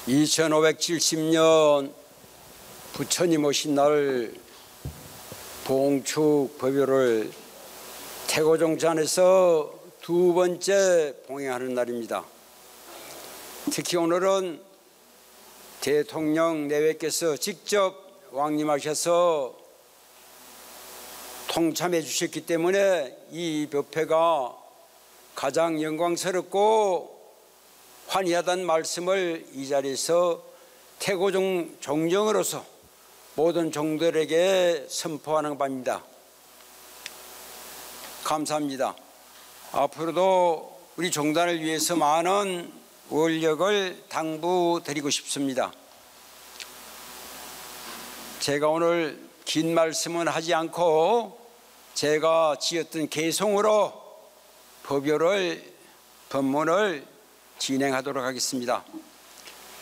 2570년 부처님 오신 날 봉축 법요를 태고종찬에서 두 번째 봉행하는 날입니다. 특히 오늘은 대통령 내외께서 직접 왕림하셔서 통참해 주셨기 때문에 이 법회가 가장 영광스럽고 환희하다는 말씀을 이 자리에서 태고종 종정으로서 모든 종들에게 선포하는 바입니다. 감사합니다. 앞으로도 우리 종단을 위해서 많은 원력을 당부드리고 싶습니다. 제가 오늘 긴 말씀은 하지 않고 제가 지었던 개송으로 법문을 진행하도록 하겠습니다.